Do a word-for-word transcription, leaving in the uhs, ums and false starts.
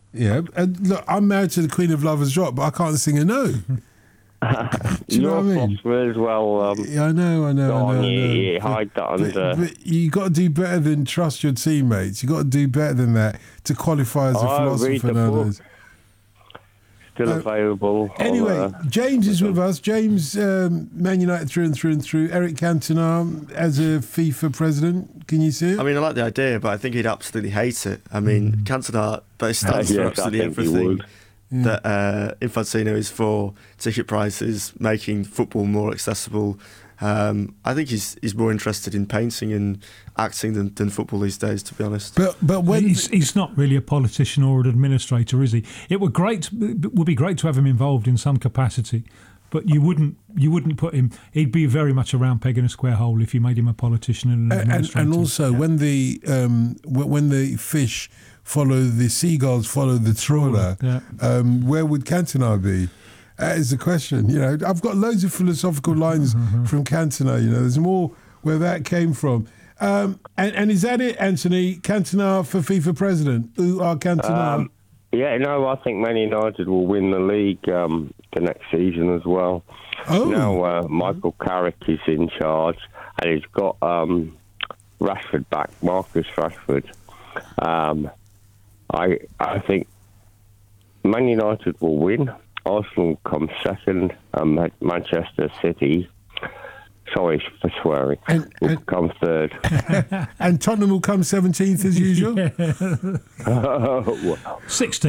Yeah, and look, I'm married to the Queen of Lovers Drop, but I can't sing a note. Do you know what I mean? As well. Um, yeah, I know, I know, I know. You, I know. you hide that but, under. But you got to do better than trust your teammates. You got to do better than that to qualify as a oh, philosopher nowadays. Still uh, available. Anyway, on, uh, James is with us. James, um, Man United through and through and through. Eric Cantona as a FIFA president. Can you see it? I mean, I like the idea, but I think he'd absolutely hate it. I mean, mm. Cantona, but he stands uh, for yes, absolutely everything yeah. that uh, Infantino is for: ticket prices, making football more accessible. Um, I think he's he's more interested in painting and acting than, than football these days, to be honest. But but when he's, he's not really a politician or an administrator, is he? It would great it would be great to have him involved in some capacity, but you wouldn't you wouldn't put him. He'd be very much a round peg in a square hole if you made him a politician and an administrator. And, and also, yeah. when the um, when the fish follow the seagulls follow the trawler, yeah. um, where would Cantona be? That is the question. You know, I've got loads of philosophical lines mm-hmm. from Cantona. You know, there's more where that came from. Um, and, and is that it, Anthony? Cantona for FIFA president? Who are Cantona? Um, yeah, no, I think Man United will win the league um, the next season as well. Oh. Now, uh, Michael Carrick is in charge, and he's got um, Rashford back, Marcus Rashford. Um, I I think Man United will win. Arsenal come second, and Manchester City, sorry for swearing, and, will and, come third. And Tottenham will come seventeenth as usual? Yeah. Oh, well. sixteenth.